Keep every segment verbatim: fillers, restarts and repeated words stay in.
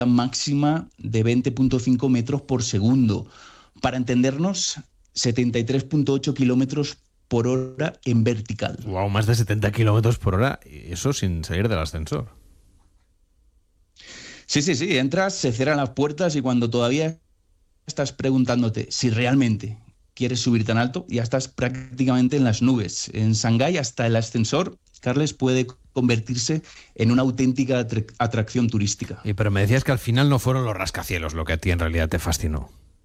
máxima de veinte punto cinco metros por segundo. Para entendernos, setenta y tres punto ocho kilómetros por hora en vertical. Wow, más de setenta kilómetros por hora, eso sin salir del ascensor. Sí, sí, sí, entras, se cierran las puertas y cuando todavía estás preguntándote si realmente quieres subir tan alto, ya estás prácticamente en las nubes. En Shanghái hasta el ascensor, Carles, puede convertirse en una auténtica atra- atracción turística. Y pero me decías que al final no fueron los rascacielos lo que a ti en realidad te fascinó.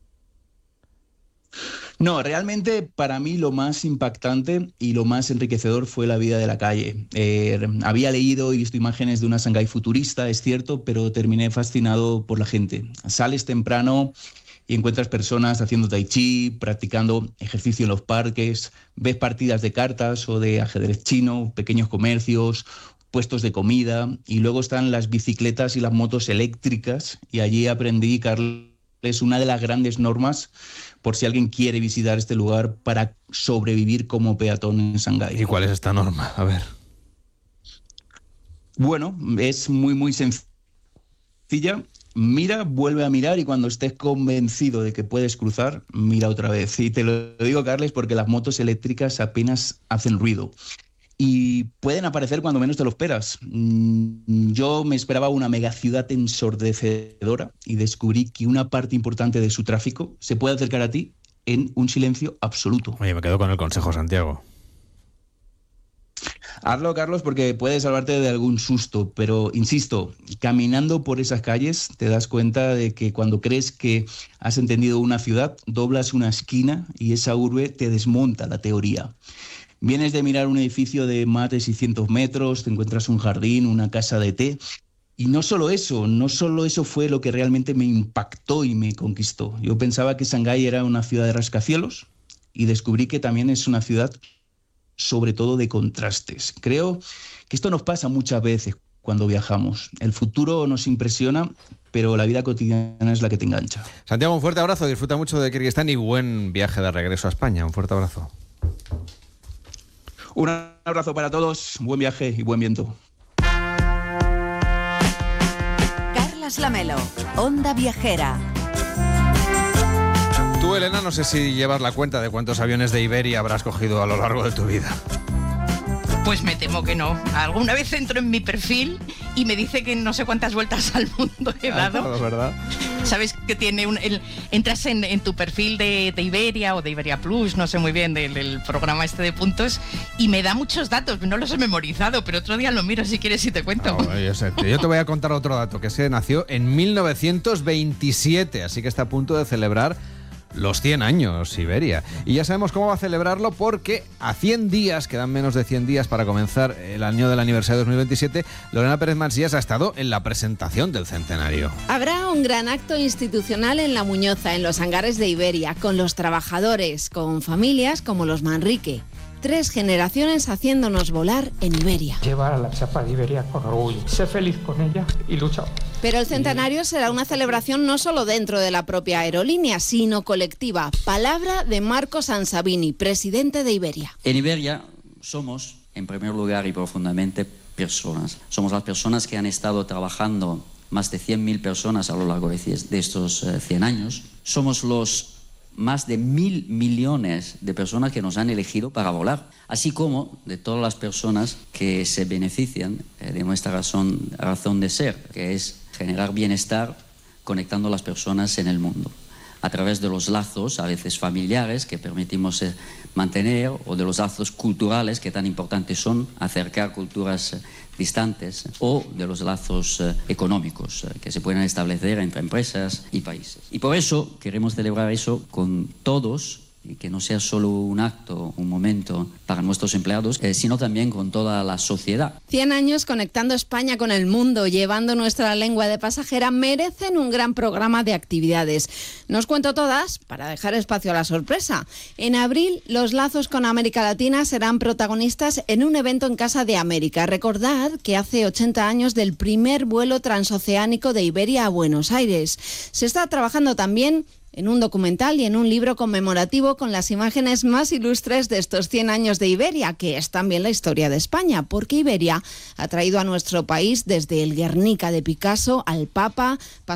No, realmente para mí lo más impactante y lo más enriquecedor fue la vida de la calle. Eh, había leído y visto imágenes de una Shanghái futurista, es cierto, pero terminé fascinado por la gente. Sales temprano y encuentras personas haciendo tai chi, practicando ejercicio en los parques, ves partidas de cartas o de ajedrez chino, pequeños comercios, puestos de comida, y luego están las bicicletas y las motos eléctricas, y allí aprendí, Carles, una de las grandes normas por si alguien quiere visitar este lugar para sobrevivir como peatón en Shanghái. ¿Y cuál es esta norma? A ver. Bueno, es muy, muy sencilla. Mira, vuelve a mirar y cuando estés convencido de que puedes cruzar, mira otra vez. Y te lo digo, Carles, porque las motos eléctricas apenas hacen ruido. Y pueden aparecer cuando menos te lo esperas. Yo me esperaba una megaciudad ensordecedora y descubrí que una parte importante de su tráfico se puede acercar a ti en un silencio absoluto. Oye, me quedo con el consejo, Santiago. Hazlo, Carlos, porque puede salvarte de algún susto, pero insisto, caminando por esas calles te das cuenta de que cuando crees que has entendido una ciudad, doblas una esquina y esa urbe te desmonta la teoría. Vienes de mirar un edificio de más de seiscientos metros, te encuentras un jardín, una casa de té. Y no solo eso, no solo eso fue lo que realmente me impactó y me conquistó. Yo pensaba que Shanghái era una ciudad de rascacielos y descubrí que también es una ciudad sobre todo de contrastes. Creo que esto nos pasa muchas veces cuando viajamos. El futuro nos impresiona, pero la vida cotidiana es la que te engancha. Santiago, un fuerte abrazo, disfruta mucho de Kirguistán y buen viaje de regreso a España. Un fuerte abrazo. Un abrazo para todos, buen viaje y buen viento. Carlas Lamelo, Onda Viajera. Tú, Elena, no sé si llevas la cuenta de cuántos aviones de Iberia habrás cogido a lo largo de tu vida. Pues me temo que no. Alguna vez entro en mi perfil y me dice que no sé cuántas vueltas al mundo he dado. Ah, ¿verdad? Sabes que tiene un... El, entras en, en tu perfil de, de Iberia o de Iberia Plus, no sé muy bien, del, del programa este de puntos, y me da muchos datos. No los he memorizado, pero otro día lo miro si quieres y te cuento. Oh, yo, sé, yo te voy a contar otro dato, que se nació en mil novecientos veintisiete, así que está a punto de celebrar los cien años Iberia. Y ya sabemos cómo va a celebrarlo, porque a cien días, quedan menos de cien días para comenzar el año del aniversario dos mil veintisiete, Lorena Pérez Mansías ha estado en la presentación del centenario. Habrá un gran acto institucional en La Muñoza, en los hangares de Iberia, con los trabajadores, con familias como los Manrique. Tres generaciones haciéndonos volar en Iberia. Llevar a la chapa de Iberia con orgullo, ser feliz con ella y luchar. Pero el centenario será una celebración no solo dentro de la propia aerolínea, sino colectiva. Palabra de Marco Sansabini, presidente de Iberia. En Iberia somos, en primer lugar y profundamente, personas. Somos las personas que han estado trabajando, más de cien mil personas a lo largo de estos eh, cien años. Somos los más de mil millones de personas que nos han elegido para volar, así como de todas las personas que se benefician eh, de nuestra razón, razón de ser, que es generar bienestar conectando a las personas en el mundo, a través de los lazos, a veces familiares, que permitimos eh, mantener, o de los lazos culturales, que tan importantes son, acercar culturas eh, distantes, o de los lazos eh, económicos eh, que se pueden establecer entre empresas y países. Y por eso queremos celebrar eso con todos, y que no sea solo un acto, un momento para nuestros empleados, eh, sino también con toda la sociedad. Cien años conectando España con el mundo, llevando nuestra lengua de pasajera, merecen un gran programa de actividades. No os cuento todas, para dejar espacio a la sorpresa. En abril, los lazos con América Latina serán protagonistas en un evento en Casa de América. Recordad que hace ochenta años del primer vuelo transoceánico de Iberia a Buenos Aires. Se está trabajando también en un documental y en un libro conmemorativo con las imágenes más ilustres de estos cien años de Iberia, que es también la historia de España, porque Iberia ha traído a nuestro país desde el Guernica de Picasso al Papa,